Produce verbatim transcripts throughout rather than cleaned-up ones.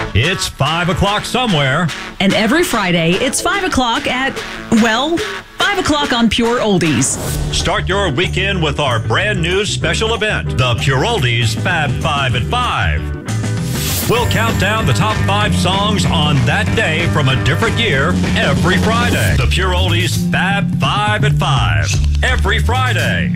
It's five o'clock somewhere. And every Friday, it's five o'clock at, well, five o'clock on Pure Oldies. Start your weekend with our brand new special event, the Pure Oldies Fab Five at Five. We'll count down the top five songs on that day from a different year every Friday. The Pure Oldies Fab Five at Five, every Friday.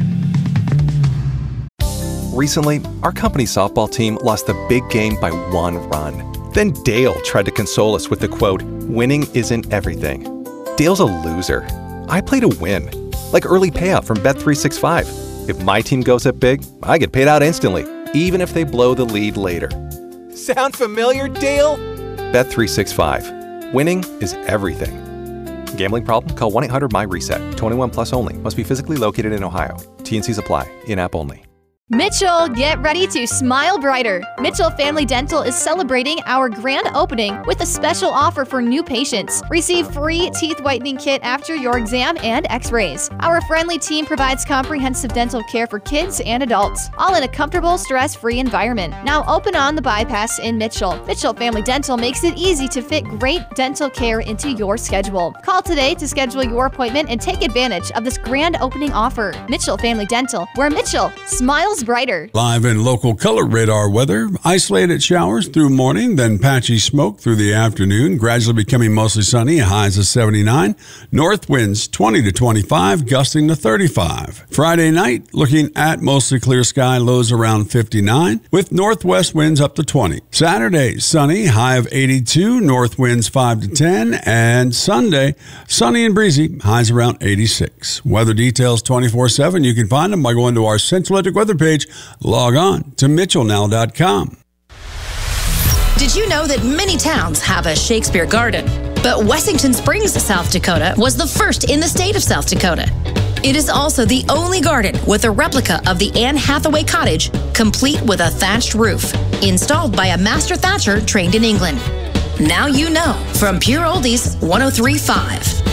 Recently, our company softball team lost the big game by one run. Then Dale tried to console us with the quote, "Winning isn't everything." Dale's a loser. I play to win, like early payout from Bet three sixty-five. If my team goes up big, I get paid out instantly, even if they blow the lead later. Sound familiar, Dale? Bet three sixty-five. Winning is everything. Gambling problem? Call one eight hundred M Y reset. twenty-one plus only. Must be physically located in Ohio. T and Cs apply. In-app only. Mitchell, get ready to smile brighter. Mitchell Family Dental is celebrating our grand opening with a special offer for new patients. Receive free teeth whitening kit after your exam and x-rays. Our friendly team provides comprehensive dental care for kids and adults, all in a comfortable, stress-free environment. Now open on the bypass in Mitchell. Mitchell Family Dental makes it easy to fit great dental care into your schedule. Call today to schedule your appointment and take advantage of this grand opening offer. Mitchell Family Dental, where Mitchell smiles brighter. Live and local color radar weather. Isolated showers through morning, then patchy smoke through the afternoon, gradually becoming mostly sunny, highs of seventy-nine. North winds twenty to twenty-five, gusting to thirty-five. Friday night, looking at mostly clear sky, lows around fifty-nine, with northwest winds up to twenty. Saturday, sunny, high of eighty-two, north winds five to ten, and Sunday, sunny and breezy, highs around eighty-six. Weather details twenty-four seven. You can find them by going to our Central Electric Weather page. Log on to mitchell now dot com. Did you know that many towns have a Shakespeare Garden? But Wessington Springs, South Dakota was the first in the state of South Dakota. It is also the only garden with a replica of the Anne Hathaway Cottage, complete with a thatched roof, installed by a master thatcher trained in England. Now you know from Pure Oldies one oh three point five.